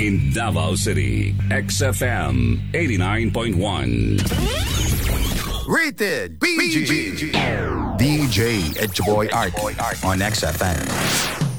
In Davao City, XFM 89.1. Rated PG. DJ Edge Boy Art on XFM.